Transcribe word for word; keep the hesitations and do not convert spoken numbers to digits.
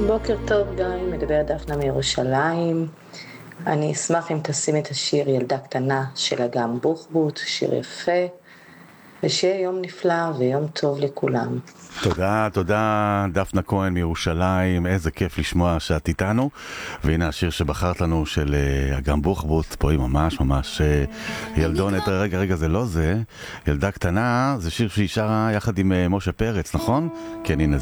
בוקר טוב גיא, מדברת דפנה מירושלים. אני אשמח אם תשים את השיר ילדה קטנה של אגם בוחבוט, שיר יפה, ושיהיה יום נפלא ויום טוב לכולם. תודה, תודה דפנה כהן מירושלים, איזה כיף לשמוע שאת איתנו. והנה השיר שבחרת לנו של אגם בוחבוט, פה היא ממש ממש ילדונת. רגע, רגע, זה לא זה, ילדה קטנה, זה שיר שהיא שרה יחד עם משה פרץ, נכון? כן, הנה זה.